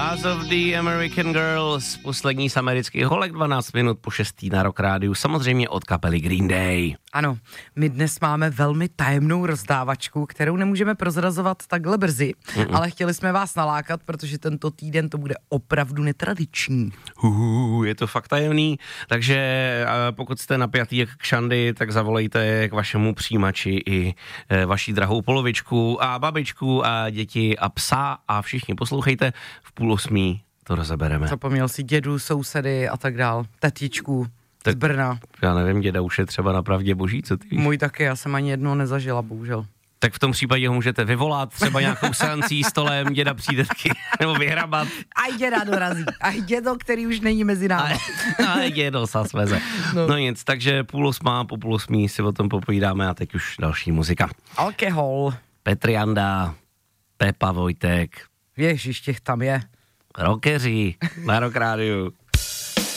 Last of the American Girls, poslední z amerických holek, 12 minut po 6. na Rock Rádiu, samozřejmě od kapely Green Day. Ano, my dnes máme velmi tajemnou rozdávačku, kterou nemůžeme prozrazovat takhle brzy, ale chtěli jsme vás nalákat, protože tento týden to bude opravdu netradiční. Je to fakt tajemný, takže pokud jste napjatý jak kšandy, tak zavolejte k vašemu přijímači i vaši drahou polovičku a babičku a děti a psa a všichni poslouchejte, v 7:30 to rozebereme. Zapomněl si dědu, sousedy a tak dál, tetičku z Brna. Já nevím, děda už je třeba na pravdě boží, co ty víš? Můj taky, já jsem ani jednou nezažila, bohužel. Tak v tom případě ho můžete vyvolat, třeba nějakou seancí, stolem, děda přijde taky, nebo vyhrabat. A děda dorazí, a dědo, který už není mezi námi. A dědo sa sveze. No nic, takže 7:30, po 7:30 si o tom popovídáme a teď už další muzika. Alkohol. Petr Janda, Pepa Vojtek. Ježiš, těch tam je. Rockeři na Rock Rádiu.